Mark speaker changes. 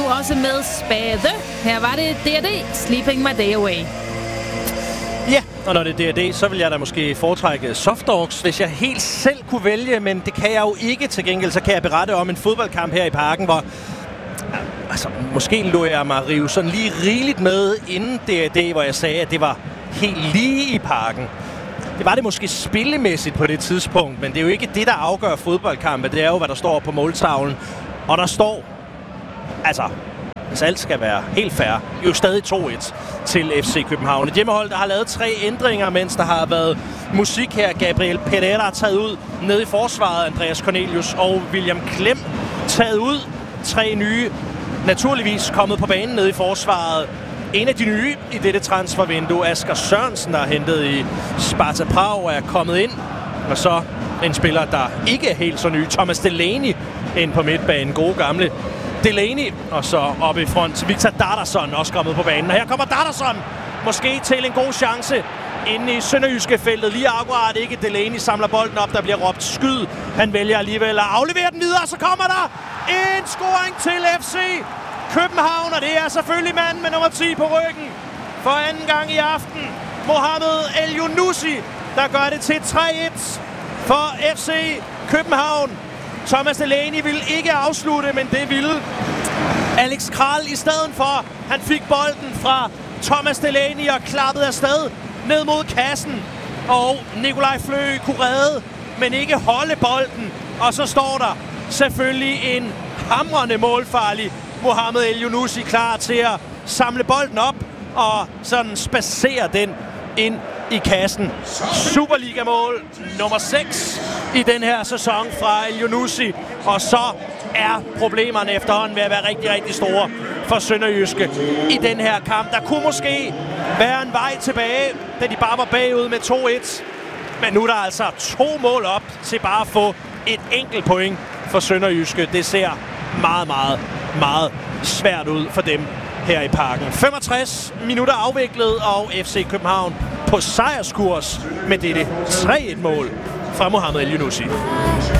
Speaker 1: også med spade. Her var det D&D, Sleeping My Day Away.
Speaker 2: Ja, og når det er D&D, så vil jeg da måske foretrække Soft Dogs, hvis jeg helt selv kunne vælge, men det kan jeg jo ikke. Til gengæld så kan jeg berette om en fodboldkamp her i Parken, hvor altså, måske lå jeg mig rive sådan lige rigeligt med inden D&D, hvor jeg sagde, at det var helt lige i Parken. Det var det måske spillemæssigt på det tidspunkt, men det er jo ikke det, der afgør fodboldkampe. Det er jo, hvad der står på måltavlen. Og der står, altså, hvis alt skal være helt fair, jo stadig 2-1 til FC København. Et hjemmehold, der har lavet 3 ændringer, mens der har været musik her. Gabriel Pereira er taget ud nede i forsvaret. Andreas Cornelius og William Klem taget ud. 3 nye, naturligvis kommet på banen nede i forsvaret. En af de nye i dette transfervindue, Asger Sørensen, der er hentet i Sparta Prag, er kommet ind. Og så en spiller, der ikke er helt så ny, Thomas Delaney, ind på midtbanen. Gode gamle Delaney. Og så oppe i front, Victor Dardarsson også kommet på banen. Og her kommer Dardarsson måske til en god chance inde i Sønderjyske feltet. Lige akkurat ikke. Delaney samler bolden op, der bliver råbt skyd. Han vælger alligevel at aflevere den videre, så kommer der en scoring til FC København, og det er selvfølgelig manden med nummer 10 på ryggen. For anden gang i aften, Mohamed El-Younousi, der gør det til 3-1 for FC København. Thomas Delaney ville ikke afslutte, men det ville Alex Kral i stedet for. Han fik bolden fra Thomas Delaney og klappede afsted ned mod kassen. Og Nikolaj Flø kunne redde, men ikke holde bolden. Og så står der selvfølgelig en hamrende målfarlig Mohamed El-Younousi klar til at samle bolden op og sådan spacere den ind i kassen. Superliga-mål nummer 6 i den her sæson fra El-Younousi. Og så er problemerne efterhånden ved at være rigtig, rigtig store for Sønderjyske i den her kamp. Der kunne måske være en vej tilbage, da de bare var bagud med 2-1. Men nu er der altså 2 mål op til bare at få et enkelt point for Sønderjyske. Det ser meget, meget, meget svært ud for dem her i Parken. 65 minutter afviklet, og FC København på sejrskurs med dette 3-1-mål fra Mohamed El-Younousi.